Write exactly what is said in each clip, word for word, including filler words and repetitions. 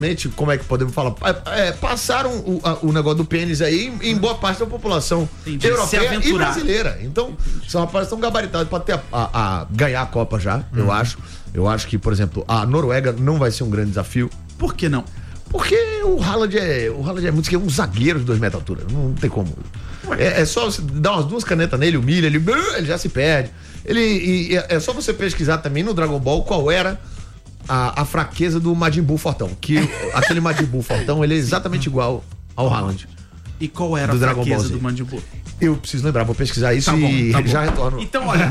como é que podemos falar? É, passaram o, a, o negócio do pênis aí em, em boa parte da população Entendi. europeia e brasileira. Então, são rapazes tão gabaritados para ter a, a, a ganhar a Copa já, hum. eu acho. Eu acho que, por exemplo, a Noruega não vai ser um grande desafio. Por que não? Porque o Haaland é, o Haaland é muito, é um zagueiro de dois metros de altura. Não, não tem como. É, é só você dar umas duas canetas nele, humilha, ele, ele já se perde. Ele, e, é só você pesquisar também no Dragon Ball qual era A, a fraqueza do Majin Buu Fortão. Que aquele Majin Buu Fortão, ele é exatamente igual ao Haaland. E qual era do a Dragon fraqueza Ball do Majin Buu? Eu preciso lembrar, vou pesquisar isso tá bom, e tá já retorno. Então, olha,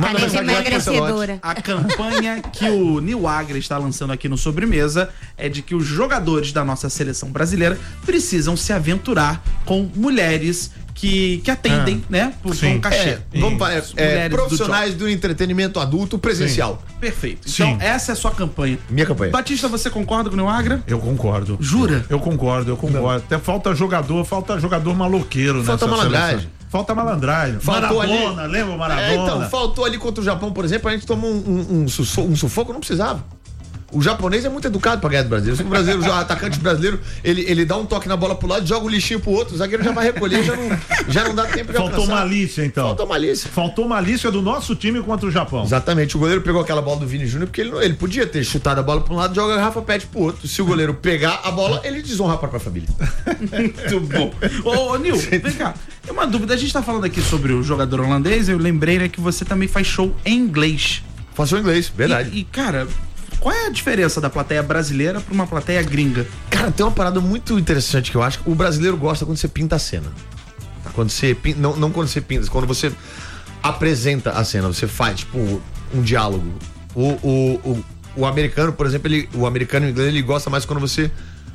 a campanha que o Nil Agra está lançando aqui no Sobremesa é de que os jogadores da nossa seleção brasileira precisam se aventurar com mulheres que, que atendem, ah, né? Por um cachê. É, vamos para é, é, profissionais do, do entretenimento adulto presencial. Sim. Perfeito. Então, Sim. essa é a sua campanha. Minha campanha. Batista, você concorda com o Nil Agra? Eu concordo. Jura? Eu concordo, eu concordo. Não. Até falta jogador, falta jogador maloqueiro, falta malandragem. Falta malandragem. Faltou Maradona, ali, lembra o Maradona? É, então, faltou ali contra o Japão, por exemplo, a gente tomou um, um, um, sufoco, um sufoco, não precisava. O japonês é muito educado pra ganhar do brasileiro. Se o brasileiro, o atacante brasileiro, ele, ele dá um toque na bola pro lado, joga o lixinho pro outro, o zagueiro já vai recolher, já não, já não dá tempo de Faltou alcançar. malícia, então. Faltou malícia. Faltou malícia do nosso time contra o Japão. Exatamente. O goleiro pegou aquela bola do Vini Júnior porque ele, ele podia ter chutado a bola pra um lado, joga a garrafa, pede pro outro. Se o goleiro pegar a bola, ele desonra a própria família. Muito bom. Ô, ô Nil, vem cá. Tem uma dúvida. A gente tá falando aqui sobre o jogador holandês, eu lembrei, né, que você também faz show em inglês. Faço em inglês, verdade. E, e cara... Qual é a diferença da plateia brasileira para uma plateia gringa? Cara, tem uma parada muito interessante que eu acho. O brasileiro gosta quando você pinta a cena. Quando você pinta, não, não quando você pinta, quando você apresenta a cena, você faz, tipo, um diálogo. O, o, o, o americano, por exemplo, ele, o americano inglês, ele gosta mais quando você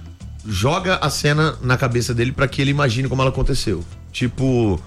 joga a cena na cabeça dele para que ele imagine como ela aconteceu. Tipo...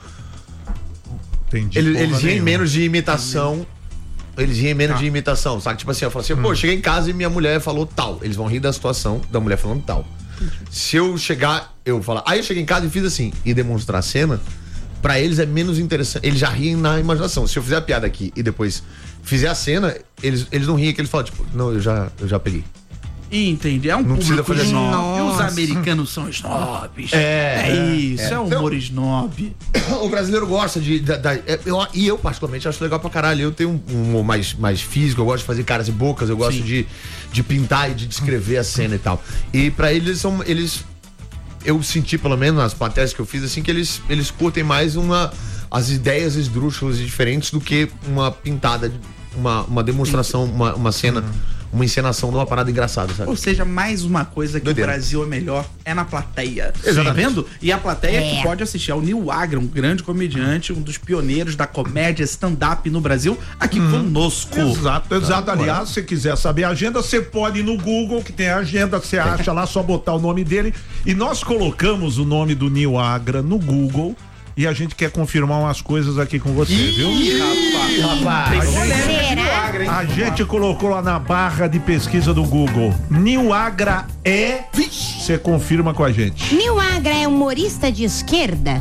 Entendi. Ele, eles riem menos de imitação... Eles riem menos ah. de imitação, sabe? Tipo assim, eu falo assim, hum. pô, cheguei em casa e minha mulher falou tal. Eles vão rir da situação da mulher falando tal. Se eu chegar, eu falar, aí eu cheguei em casa e fiz assim, e demonstrar a cena, pra eles é menos interessante. Eles já riem na imaginação. Se eu fizer a piada aqui e depois fizer a cena, eles, eles não riem, que eles falam, tipo, não, eu já, eu já peguei. Entendi, é um não público fazer snob. Assim. E os americanos são snobs. É, é isso, é, é humor então, snob. O brasileiro gosta de... Da, da, eu, e eu, particularmente, acho legal pra caralho. Eu tenho um humor mais, mais físico, eu gosto de fazer caras e bocas, eu gosto de, de pintar e de descrever a cena e tal. E pra eles, são, eles... Eu senti, pelo menos, nas plateias que eu fiz, assim, que eles, eles curtem mais uma... As ideias esdrúxulas e diferentes do que uma pintada, uma, uma demonstração, uma, uma cena... Uma encenação de uma parada engraçada, sabe? Ou seja, mais uma coisa que Doideira. O Brasil é melhor é na plateia. Exatamente. Tá vendo? E a plateia é. que pode assistir ao Nil Agra, um grande comediante, um dos pioneiros da comédia stand-up no Brasil, aqui hum. conosco. Exato, exato. Aliás, se você quiser saber a agenda, você pode ir no Google, que tem a agenda, você acha lá, só botar o nome dele. E nós colocamos o nome do Nil Agra no Google. E a gente quer confirmar umas coisas aqui com você, Ih, viu? Rapaz, rapaz. A gente, a gente colocou lá na barra de pesquisa do Google. Nil Agra é... Você confirma com a gente. Nil Agra é humorista de esquerda?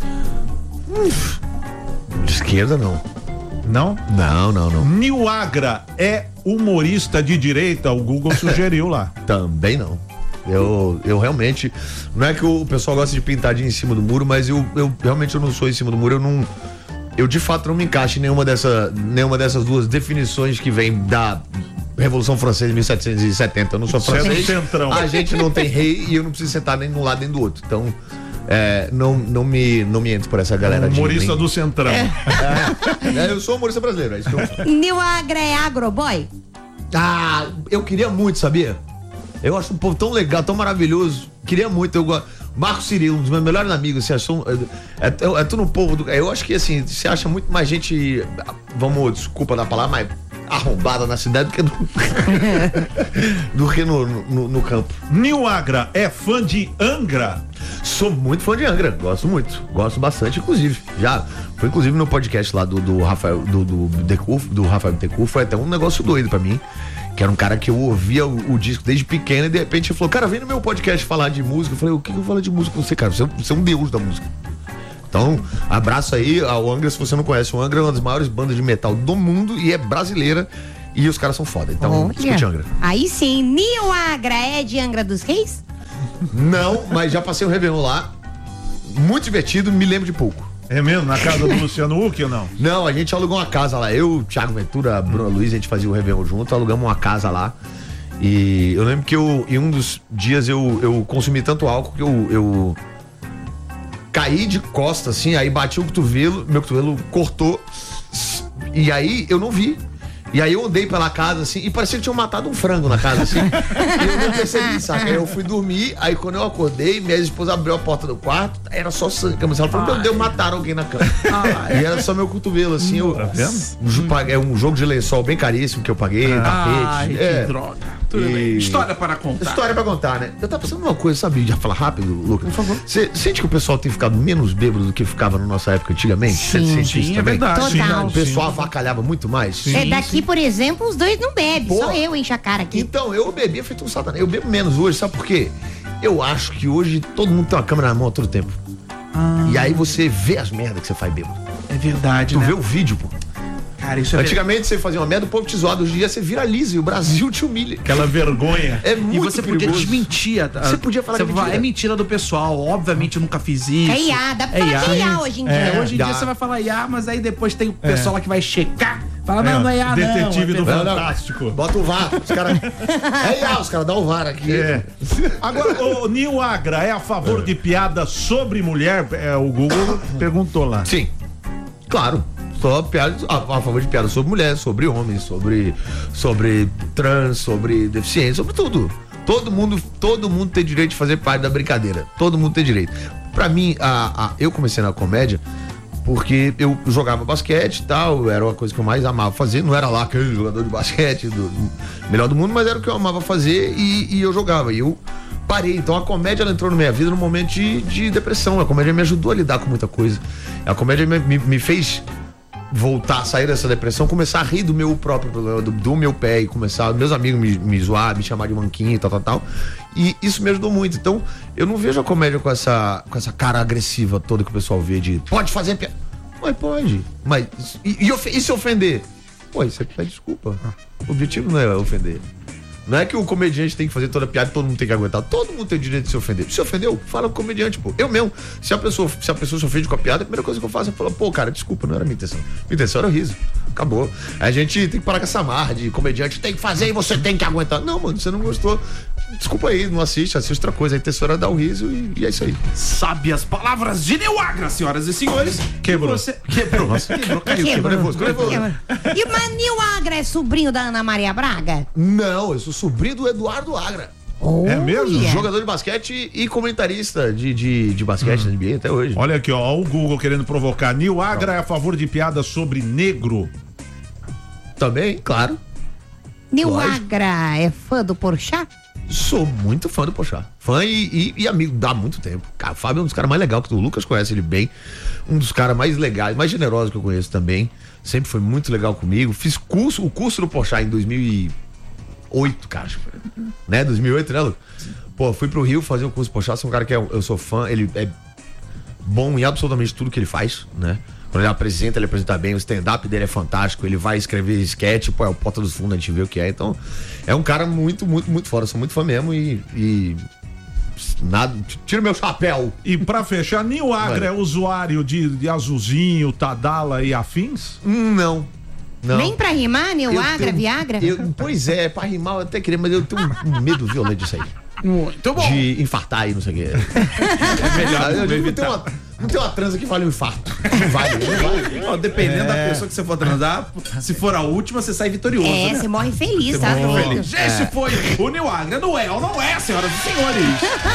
Uf. De esquerda, não. Não? Não, não, não. Nil Agra é humorista de direita? O Google sugeriu lá. Também não. Eu, eu realmente, não é que o pessoal gosta de pintadinho em cima do muro, mas eu, eu realmente eu não sou em cima do muro, eu não, eu de fato não me encaixo em nenhuma, dessa, nenhuma dessas duas definições que vem da Revolução Francesa de mil setecentos e setenta, eu não sou francês, a gente não tem rei e eu não preciso sentar nem de um lado nem do outro, então é, não, não, me, não me entro por essa galera. Humorista de, do Centrão. É, é, eu sou humorista brasileiro, é isso que eu... Nil Agra é agroboy? Ah, eu queria muito, sabia? Eu acho um povo tão legal, tão maravilhoso. Queria muito, eu gosto. Marco Cirilo, um dos meus melhores amigos, você achou? É, é, é tudo um povo do. Eu acho que assim, você acha muito mais gente, vamos, desculpa da palavra, mais arrombada na cidade do que, do, do que no, no, no campo. Nil Agra é fã de Angra? Sou muito fã de Angra, gosto muito, gosto bastante, inclusive. Já foi inclusive no podcast lá do, do Rafael, do, do, Decurf, do Rafael Decurf, foi até um negócio doido pra mim. Que era um cara que eu ouvia o, o disco desde pequeno e de repente ele falou, cara, vem no meu podcast falar de música. Eu falei, o que, que eu falo de música com você, cara? Você, você é um deus da música. Então, abraço aí ao Angra, se você não conhece o Angra, é uma das maiores bandas de metal do mundo e é brasileira e os caras são foda. Então, escute Angra. Aí sim, Nil Agra é de Angra dos Reis? Não, mas já passei um Réveillon lá. Muito divertido, me lembro de pouco. É mesmo? Na casa do Luciano Huck ou não? Não, a gente alugou uma casa lá. Eu, Thiago Ventura, Bruno Luiz, a gente fazia o Réveillon junto, alugamos uma casa lá. E eu lembro que eu, em um dos dias eu, eu consumi tanto álcool que eu, eu caí de costas, assim, aí bati o cotovelo, meu cotovelo cortou. E aí eu não vi. E aí eu andei pela casa, assim, e parecia que tinham matado um frango na casa, assim. E eu não percebi, saca? Aí eu fui dormir, aí quando eu acordei, minha esposa abriu a porta do quarto, era só sangue. Ela falou, meu Deus, mataram alguém na cama. Ai. E era só meu cotovelo, assim. Eu, tá vendo? É um jogo de lençol bem caríssimo que eu paguei, Ai, tapete. É. Que droga. Tudo e... bem. História para contar. História para contar, né? Eu tava pensando numa coisa, sabe? Já falar rápido, Lucas. Por favor. Você sente que o pessoal tem ficado menos bêbado do que ficava na nossa época antigamente? Você sente isso sim, também? É verdade. Total. O pessoal avacalhava muito mais? Sim, é daqui, sim. Por exemplo, os dois não bebem. Pô, só eu encho a cara aqui. Então, eu bebia feito um satanás. Eu bebo menos hoje, sabe por quê? Eu acho que hoje todo mundo tem uma câmera na mão a todo tempo. Ah. E aí você vê as merdas que você faz bêbado. É verdade, tu né? vê o vídeo, pô. Cara, isso é Antigamente ver... você fazia uma merda, o povo te zoava, hoje em dia você viraliza e o Brasil te humilha. Aquela vergonha. É muito E você perigoso. podia desmentir. A, você podia falar você que é mentira. É mentira do pessoal, obviamente eu nunca fiz isso. É I A, dá pra falar que é I A hoje em dia. É, hoje em dá. dia você vai falar I A, mas aí depois tem o pessoal lá que vai checar. Fala, É, não, não é I A detetive não. do não, Fantástico. Não. Bota o V A R. Os caras. É I A, os caras dão o V A R aqui. É. Agora, o Nil Agra é a favor é. de piada sobre mulher? É, o Google perguntou lá. Sim. Claro. Só piadas, a, a favor de piadas sobre mulher, sobre homens, sobre, sobre trans, sobre deficientes, sobre tudo. Todo mundo, todo mundo tem direito de fazer parte da brincadeira. Todo mundo tem direito. Pra mim, a, a, eu comecei na comédia porque eu jogava basquete e tal, era uma coisa que eu mais amava fazer. Não era lá aquele jogador de basquete do, do melhor do mundo, mas era o que eu amava fazer e, e eu jogava. E eu parei. Então a comédia ela entrou na minha vida num momento de, de depressão. A comédia me ajudou a lidar com muita coisa. A comédia me, me, me fez voltar, sair dessa depressão, começar a rir do meu próprio problema, do, do meu pé e começar, meus amigos me, me zoar, me chamar de manquinho e tal, tal, tal. E isso me ajudou muito. Então, eu não vejo a comédia com essa, com essa cara agressiva toda que o pessoal vê de pode fazer piada. Mas pode. Mas, e, e, e se ofender? Pô, você pede desculpa. O objetivo não é ofender. Não é que o comediante tem que fazer toda piada e todo mundo tem que aguentar. Todo mundo tem o direito de se ofender. Se ofendeu, fala com o comediante, pô. Eu mesmo. Se a pessoa se, a pessoa se ofende com a piada, a primeira coisa que eu faço é falar, pô, cara, desculpa, não era minha intenção. Minha intenção era o riso. Acabou. A gente tem que parar com essa marra de comediante, tem que fazer e você tem que aguentar. Não, mano, você não gostou. Desculpa aí, não assiste, assiste outra coisa. A intenção era dar o riso e, e é isso aí. Sabe as palavras de Nil Agra, senhoras e senhores. Quebrou. Você... Quebrou. Nossa, quebrou, caiu, Quebrou. quebrou. Nervoso, Quebrou. Quebrou. E o Nil Agra é sobrinho da Ana Maria Braga? Não, eu sou sobrinho do Eduardo Agra. Oh, é mesmo? yeah. Jogador de basquete e comentarista de, de, de basquete na N B A até hoje. Olha aqui, ó, o Google querendo provocar. Nil Agra é a favor de piadas sobre negro? Também, claro. Nil Agra é fã do Porchat? Sou muito fã do Porchat. Fã e, e, e amigo dá muito tempo. Cara, o Fábio é um dos caras mais legais que o Lucas conhece ele bem. Um dos caras mais legais, mais generosos que eu conheço também. Sempre foi muito legal comigo. Fiz curso, o curso do Porchat em dois mil e oito, cara. Né? dois mil e oito, né, Lucas? Pô, fui pro Rio fazer o curso do Porchat. Sou um cara que é, eu sou fã. Ele é bom em absolutamente tudo que ele faz, né? Quando ele apresenta, ele apresenta bem, o stand-up dele é fantástico, ele vai escrever sketch, pô, é o Porta dos Fundos, a gente vê o que é, então é um cara muito, muito, muito fora, eu sou muito fã mesmo e, e nada, tira o meu chapéu. E pra fechar, Nil Agra é usuário de, de Azulzinho, Tadala e afins? Hum, não. Não. Nem pra rimar, Nil Agra, tenho, Viagra? Eu, pois é, pra rimar eu até queria, mas eu tenho um medo violento disso aí. Muito bom. De infartar e não sei o que. É melhor eu não digo, não, tem evitar. uma, não tem uma transa que vale um infarto. Não vale, não vale. Ó, dependendo É. da pessoa que você for transar, se for a última, você sai vitorioso. É, né? você morre feliz, Você tá? morre doido? feliz. Esse foi o Nil Agra do É ou Não É, senhoras e senhores.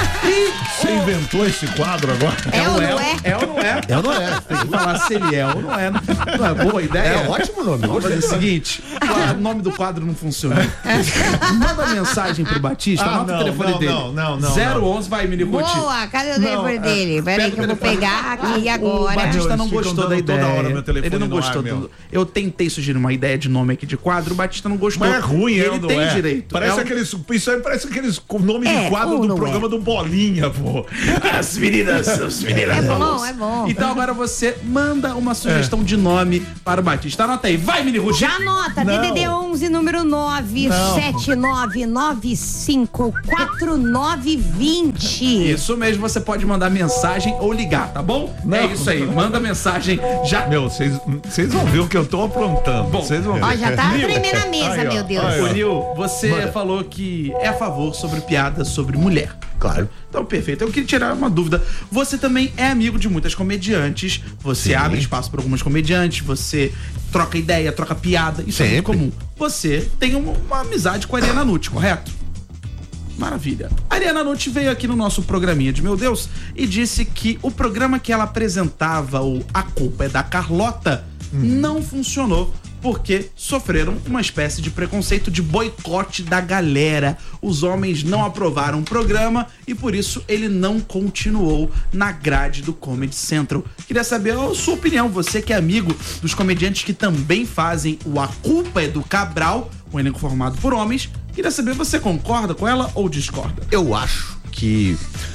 Você inventou esse quadro agora? É ou não é? É ou não é? É ou não é? Tem que falar se ele é ou não é. Não é boa ideia? É ótimo nome. Vamos fazer o seguinte: o nome do quadro não funciona. Manda mensagem pro Batista, Ah, anota não, o telefone não, dele. não, não, não, zero onze, vai, Minicuti. Boa, cadê o telefone é, dele? Peraí que eu vou pegar aqui O agora. Batista não gostou da ideia. Toda hora meu telefone ele não gostou. ar, do... Eu tentei sugerir uma ideia de nome aqui de quadro, o Batista não gostou. Mas é ruim, ele não tem é? direito. Parece é um... aqueles, isso aí parece aqueles nomes É, de quadro ou do não programa é? do Bolinha, pô. As meninas, as meninas. É bom, é bom. Então agora você manda uma sugestão de nome para o Batista. Anota aí. Vai, Mini Ruth. Já anota, Não. D D D onze, número nove sete nove nove cinco quatro nove dois zero. Isso mesmo, você pode mandar mensagem ou ligar, tá bom? Não. É isso aí, manda mensagem já. Meu, vocês vão ver o que eu tô aprontando. Bom, Vocês vão ver. Ó, já tá Nil, tremendo a mesa, aí, ó, meu Deus. aí, ó. Ô, Nil, você falou que é a favor sobre piadas sobre mulher. Claro. Então, perfeito. Eu queria tirar uma dúvida. Você também é amigo de muitas comediantes. Você Sim. abre espaço para algumas comediantes. Você troca ideia, troca piada. Isso é muito Sempre. comum. Você tem uma, uma amizade com a Ariana Nucci, correto? Maravilha. A Ariana Nucci veio aqui no nosso programinha de Meu Deus e disse que o programa que ela apresentava, o A Culpa é da Carlota, não funcionou porque sofreram uma espécie de preconceito de boicote da galera. Os homens não aprovaram o programa e por isso ele não continuou na grade do Comedy Central. Queria saber a sua opinião, você que é amigo dos comediantes que também fazem o A Culpa é do Cabral, um elenco formado por homens. Queria saber, você concorda com ela ou discorda? Eu acho que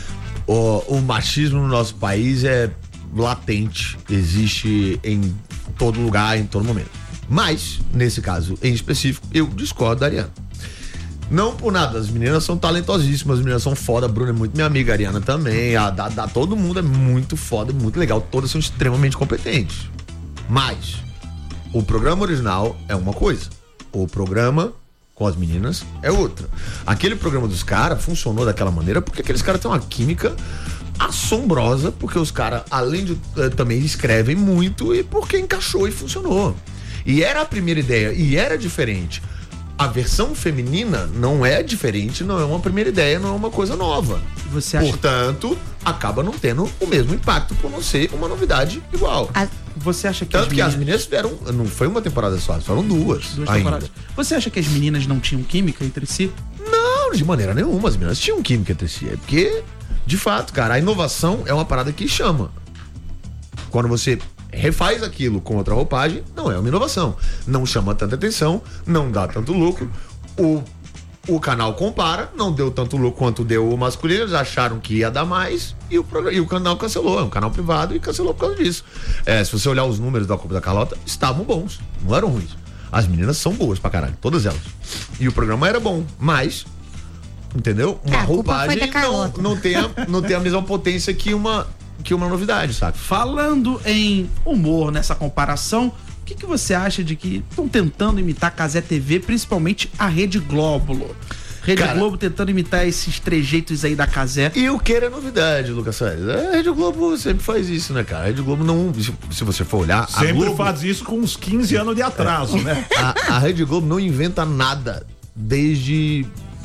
o, o machismo no nosso país é latente, existe em todo lugar, em todo momento. Mas, nesse caso em específico, eu discordo da Ariana. Não por nada, as meninas são talentosíssimas, as meninas são foda, a Bruna é muito minha amiga, a Ariana também, a da, da todo mundo é muito foda, muito legal, todas são extremamente competentes. Mas, o programa original é uma coisa, o programa com as meninas é outra. Aquele programa dos caras funcionou daquela maneira porque aqueles caras têm uma química assombrosa, porque os caras, além de uh, também escrevem muito e porque encaixou e funcionou. E era a primeira ideia, e era diferente. A versão feminina não é diferente, não é uma primeira ideia, não é uma coisa nova. Você acha... Portanto, acaba não tendo o mesmo impacto por não ser uma novidade igual. A- Você acha que Tanto as que as meninas... meninas tiveram, não foi uma temporada só, foram duas, Duas ainda. temporadas. Você acha que as meninas não tinham química entre si? Não, de maneira nenhuma, as meninas tinham química entre si. É porque, de fato, cara, a inovação é uma parada que chama. Quando você refaz aquilo com outra roupagem, não é uma inovação. Não chama tanta atenção, não dá tanto lucro. O, o canal compara, não deu tanto lucro quanto deu o masculino, eles acharam que ia dar mais e o, programa, e o canal cancelou. É um canal privado e cancelou por causa disso. É, se você olhar os números da Copa da Carlota, estavam bons, não eram ruins. As meninas são boas pra caralho, todas elas. E o programa era bom, mas, entendeu? Uma Ah, a culpa foi roupagem da não, Carlota. não, tem a, não tem a mesma potência que uma, que uma novidade, sabe? Falando em humor nessa comparação, o que, que você acha de que estão tentando imitar a Cazé T V, principalmente a Rede Globo? Rede Cara, Globo tentando imitar esses trejeitos aí da Cazé. E o que era novidade, Lucas Salles? A Rede Globo sempre faz isso, né, cara? A Rede Globo não. Se, se você for olhar. a Sempre Globo, faz isso com uns quinze anos de atraso, né? A, a Rede Globo não inventa nada desde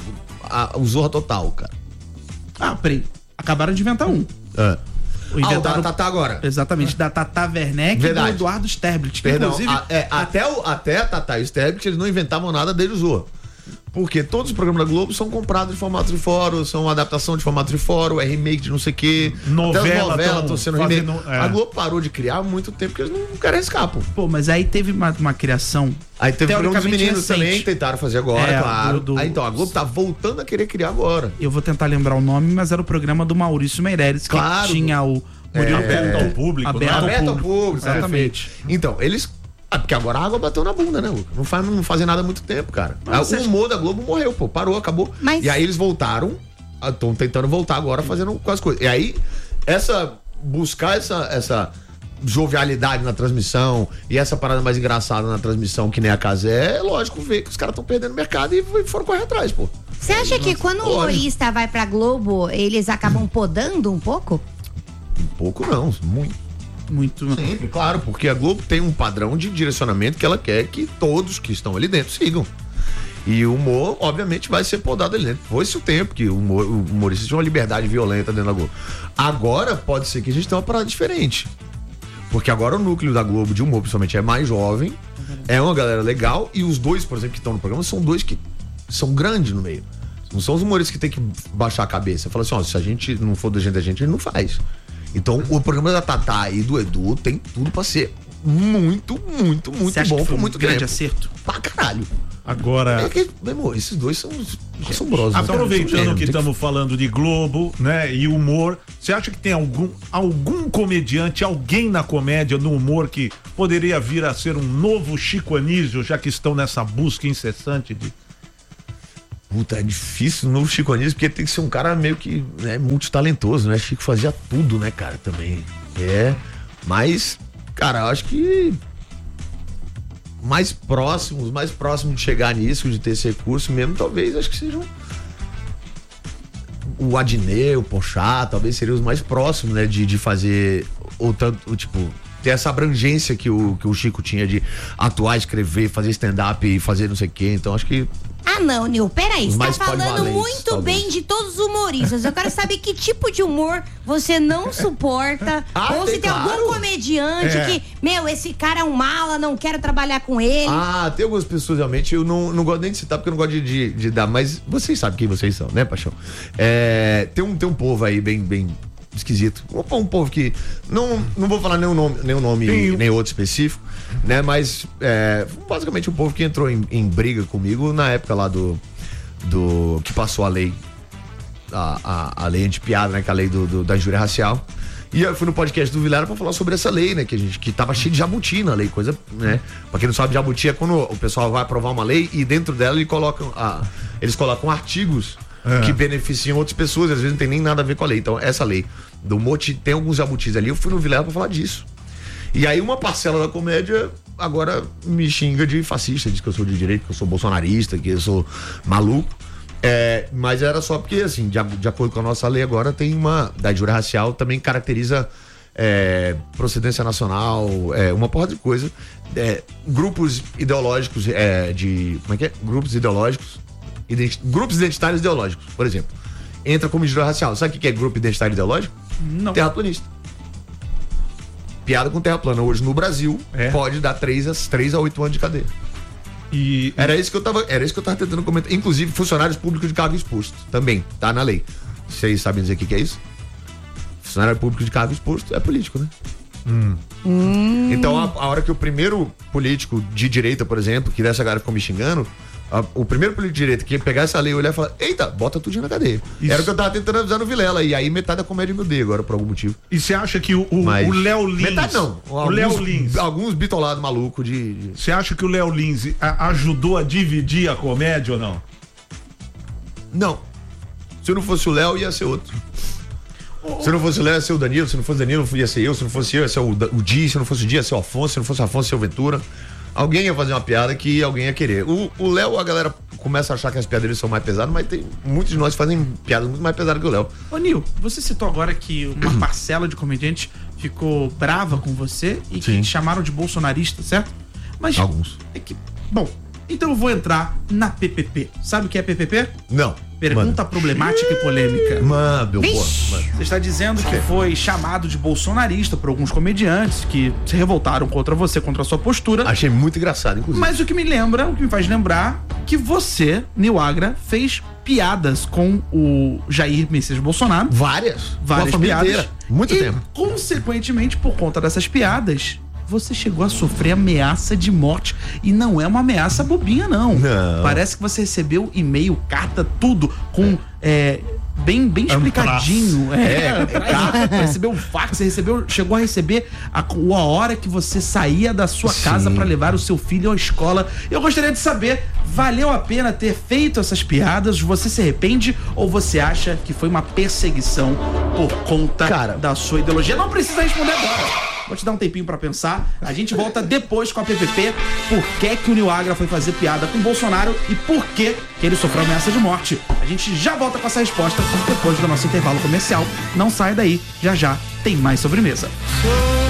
a, o Zorra Total, cara. Ah, peraí. Acabaram de inventar um. É. O Ah, o inventaram... da Tatá agora. Exatamente, da Tata Werneck e do Verdade. Eduardo Sterblit. que Perdão, inclusive, a- é, até, o, até a Tatá e o Sterblit, eles não inventavam nada desde o Zorra. Porque todos os programas da Globo são comprados de formato de fórum, são adaptação de formato de fórum, é remake de não sei o quê. Novela, Até as novelas tão estão sendo fazendo- remake. é. A Globo parou de criar há muito tempo porque eles não querem arriscar, pô. Pô, mas aí teve uma, uma criação. Aí teve o programa dos teoricamente meninos recente. também, que tentaram fazer agora, É, claro. do- do- Aí então, a Globo tá voltando a querer criar agora. Eu vou tentar lembrar o nome, mas era o programa do Maurício Meirelles, que Claro. tinha o Murilo Aberto ao público, Aberto né? ao Aberto ao público. público, Exatamente. perfeito. Então, eles. Ah, porque agora a água bateu na bunda, né, Luca? Não, faz, não fazem nada há muito tempo, cara. Mas Ah, você o acha- humor da Globo morreu, pô. Parou, acabou. Mas- E aí eles voltaram. Estão tentando voltar agora fazendo com as coisas. E aí, essa. Buscar essa. essa jovialidade na transmissão e essa parada mais engraçada na transmissão, que nem a Cazé, é lógico ver que os caras estão perdendo mercado e foram correr atrás, pô. Você acha que quando o humorista vai pra Globo, eles acabam podando um pouco? Um pouco não, muito. Muito. Sempre, claro, porque a Globo tem um padrão de direcionamento que ela quer que todos que estão ali dentro sigam. E o humor, obviamente, vai ser podado ali dentro. Foi esse o tempo que o, humor, o humorista tinha uma liberdade violenta dentro da Globo. Agora pode ser que a gente tenha uma parada diferente. Porque agora o núcleo da Globo de humor, principalmente, é mais jovem, é uma galera legal, e os dois, por exemplo, que estão no programa, são dois que são grandes no meio. Não são os humoristas que tem que baixar a cabeça. Fala assim, ó, se a gente não for do jeito da gente, a gente não faz. Então, o programa da Tatá e do Edu tem tudo pra ser muito, muito, muito Você acha bom que foi por um muito grande tempo. acerto? Pra caralho. Agora. É que, meu amor, esses dois são assombrosos. Aproveitando né? que estamos falando de Globo, né, e humor, você acha que tem algum, algum comediante, alguém na comédia, no humor, que poderia vir a ser um novo Chico Anísio, já que estão nessa busca incessante de... Puta, é difícil no Chico Anísio, porque tem que ser um cara meio que, né, multitalentoso, né? Chico fazia tudo, né, cara, também. É, mas, cara, eu acho que mais próximos, mais próximos de chegar nisso, de ter esse recurso mesmo, talvez, acho que sejam o Adnet, o Porchat, talvez seriam os mais próximos, né, de, de fazer ou tanto, tipo, ter essa abrangência que o, que o Chico tinha de atuar, escrever, fazer stand-up e fazer não sei o quê. Então acho que... Ah, não, Nil, peraí, Os você tá mais falando polivalentes, muito talvez. bem de todos os humoristas. Eu quero saber que tipo de humor você não suporta. Ah, ou se tem, tem claro. algum comediante É. que, meu, esse cara é um mala, não quero trabalhar com ele. Ah, tem algumas pessoas realmente, eu não, não gosto nem de citar porque eu não gosto de, de, de dar, mas vocês sabem quem vocês são, né, Paixão? É, tem, um, tem um povo aí bem, bem esquisito. Um, um povo que, não, não vou falar nenhum nome, nenhum nome Tem- nem outro específico, né, mas é, basicamente um povo que entrou em, em briga comigo na época lá do, do que passou a lei, a, a, a lei anti-piada, né, que é a lei do, do, da injúria racial. E eu fui no podcast do Vilela pra falar sobre essa lei, né? Que a gente que tava cheio de jabuti na lei, coisa, né? Pra quem não sabe, jabuti é quando o pessoal vai aprovar uma lei e dentro dela eles colocam, a, eles colocam artigos É. que beneficiam outras pessoas, às vezes não tem nem nada a ver com a lei. Então, essa lei do Moti tem alguns jabutis ali. Eu fui no Vilela pra falar disso. E aí uma parcela da comédia agora me xinga de fascista, diz que eu sou de direita, que eu sou bolsonarista, que eu sou maluco. É, mas era só porque, assim, de, de acordo com a nossa lei agora, tem uma, da injúria racial também caracteriza é, procedência nacional, é, uma porra de coisa. É, grupos ideológicos, é, de, como é que é? Grupos ideológicos, identi- grupos identitários ideológicos, por exemplo. Entra como injúria racial. Sabe o que é grupo identitário ideológico? Não. Terraplanista. Piada com terra plana hoje no Brasil É. pode dar três a oito anos de cadeia. E, Era isso que eu tava, era isso que eu tava tentando comentar. Inclusive, funcionários públicos de cargo exposto. Também, tá na lei. Vocês sabem dizer o que, que é isso? Funcionário público de cargo exposto é político, né? Então, a, a hora que o primeiro político de direita, por exemplo, que dessa galera ficou me xingando, a- o primeiro político de direita que ia pegar essa lei, olhar e falar: eita, bota tudinho na cadeia. Isso. Era o que eu tava tentando avisar no Vilela. E aí metade da comédia me odeia agora, por algum motivo. e você acha que o, o, Mas o Léo Lins... metade não. O Léo Alguns- Lins... Alguns bitolados malucos de, de- Você acha que o Léo Lins a- ajudou a dividir a comédia ou não? Não. Se não fosse o Léo, ia ser outro. Se não fosse o Léo, ia ser o Danilo. Se não fosse o Danilo, ia ser eu. Se não fosse eu, ia ser o, Da- o Di. Se não fosse o Di, ia ser o Afonso. Se não fosse o Afonso, ia ser o Ventura. Alguém ia fazer uma piada que alguém ia querer. O o Léo, a galera começa a achar que as piadas dele são mais pesadas, mas tem muitos de nós que fazem piadas muito mais pesadas que o Léo. Ô, Nil, você citou agora que uma parcela de comediantes ficou brava com você e que Sim. te chamaram de bolsonarista, certo? Mas Alguns. é que, bom, então eu vou entrar na P P P. Sabe o que é P P P? Não. Pergunta problemática e polêmica. Mano, meu Vixe. porra. Mano. Você está dizendo que foi chamado de bolsonarista por alguns comediantes que se revoltaram contra você, contra a sua postura. Achei muito engraçado, inclusive. Mas o que me lembra, o que me faz lembrar, que você, Nil Agra, fez piadas com o Jair Messias Bolsonaro. Várias. Várias Com a família piadas. inteira. Muito e, tempo. consequentemente, por conta dessas piadas, você chegou a sofrer ameaça de morte. E não é uma ameaça bobinha, não. Não. Parece que você recebeu e-mail, carta, tudo, com. É, bem, bem explicadinho. É, carta, recebeu um fax, você recebeu, chegou a receber a, a hora que você saía da sua Sim. casa para levar o seu filho à escola. Eu gostaria de saber, valeu a pena ter feito essas piadas? Você se arrepende ou você acha que foi uma perseguição por conta Cara. da sua ideologia? Não precisa responder agora. Vou te dar um tempinho pra pensar. A gente volta depois com a P P P. Por que que o Nil Agra foi fazer piada com o Bolsonaro e por que que ele sofreu ameaça de morte? A gente já volta com essa resposta depois do nosso intervalo comercial. Não sai daí, já já tem mais sobremesa. Sou